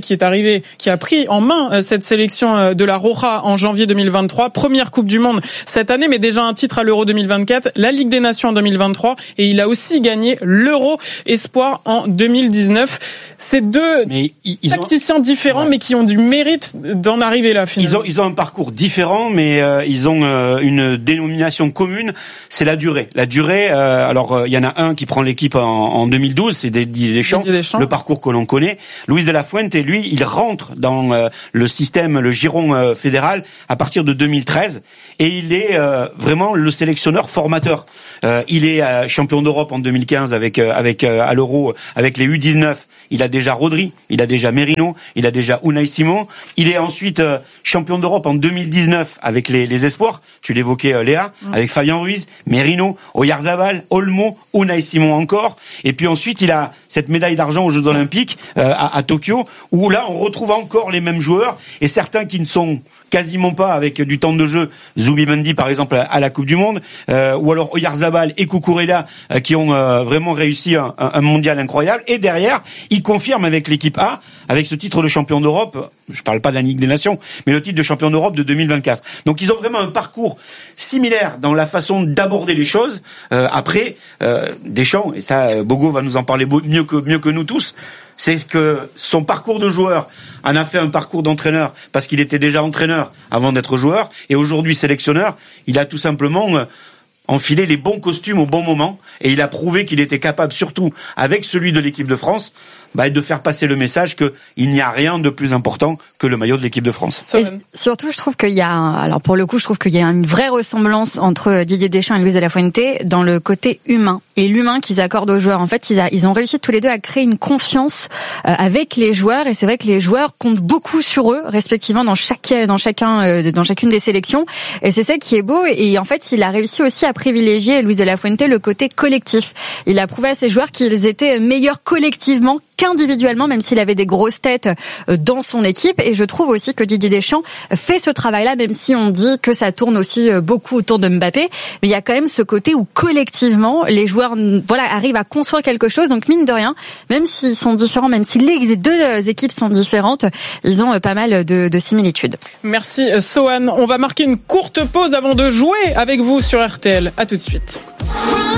qui est arrivé, qui a pris en main cette sélection de la Roja en janvier deux mille vingt-trois. Première Coupe du Monde cette année, mais déjà un titre à l'Euro deux mille vingt-quatre, la Ligue des Nations en deux mille vingt-trois, et il a aussi gagné l'Euro Espoir en deux mille dix-neuf. C'est deux mais ils tacticiens ont... différents, ouais. mais qui ont du mérite d'en arriver là, finalement. Ils ont, ils ont un parcours différent, mais euh, ils ont euh, une dénomination commune, c'est la durée. La durée, euh, alors il euh, y en a un qui prend l'équipe en, en deux mille douze, c'est Didier Deschamps, Didier Deschamps, le parcours que l'on connaît. Luis de la Fuente, lui, il rentre dans euh, le système, le giron euh, fédéral à partir de deux mille treize, et il est euh, vraiment le sélectionneur formateur. Euh, il est euh, champion d'Europe en deux mille quinze avec euh, avec euh, à l'Euro avec les U dix-neuf. Il a déjà Rodri, il a déjà Merino, il a déjà Unai Simon. Il est ensuite euh, champion d'Europe en deux mille dix-neuf avec les, les espoirs. Tu l'évoquais, euh, Léa, mmh. avec Fabien Ruiz, Merino, Oyarzabal, Olmo, Unai Simon encore. Et puis ensuite, il a cette médaille d'argent aux Jeux Olympiques euh, à, à Tokyo, où là, on retrouve encore les mêmes joueurs et certains qui ne sont quasiment pas avec du temps de jeu. Zubimendi, par exemple, à la Coupe du Monde, euh, ou alors Oyarzabal et Cucurella euh, qui ont euh, vraiment réussi un, un mondial incroyable. Et derrière, il confirme avec l'équipe A, avec ce titre de champion d'Europe. Je parle pas de la Ligue des Nations, mais le titre de champion d'Europe de deux mille vingt-quatre. Donc ils ont vraiment un parcours similaire dans la façon d'aborder les choses. Euh, après, euh, Deschamps, et ça, Bogo va nous en parler mieux que mieux que nous tous, c'est que son parcours de joueur en a fait un parcours d'entraîneur parce qu'il était déjà entraîneur avant d'être joueur, et aujourd'hui sélectionneur. Il a tout simplement enfilé les bons costumes au bon moment, et il a prouvé qu'il était capable, surtout avec celui de l'équipe de France, bah, de faire passer le message qu'il n'y a rien de plus important que le maillot de l'équipe de France. Et surtout, je trouve qu'il y a, alors pour le coup, je trouve qu'il y a une vraie ressemblance entre Didier Deschamps et Luis de la Fuente dans le côté humain et l'humain qu'ils accordent aux joueurs. En fait, ils, a, ils ont réussi tous les deux à créer une confiance euh, avec les joueurs, et c'est vrai que les joueurs comptent beaucoup sur eux, respectivement dans chaque, dans chacun, euh, dans chacune des sélections. Et c'est ça qui est beau. Et en fait, il a réussi aussi à privilégier, Luis de la Fuente, le côté collectif. Il a prouvé à ses joueurs qu'ils étaient meilleurs collectivement qu'individuellement, même s'il avait des grosses têtes dans son équipe. Et je trouve aussi que Didier Deschamps fait ce travail-là, même si on dit que ça tourne aussi beaucoup autour de Mbappé. Mais il y a quand même ce côté où collectivement, les joueurs, voilà, arrivent à construire quelque chose. Donc mine de rien, même s'ils sont différents, même si les deux équipes sont différentes, ils ont pas mal de, de similitudes. Merci Sohan. On va marquer une courte pause avant de jouer avec vous sur R T L. À tout de suite.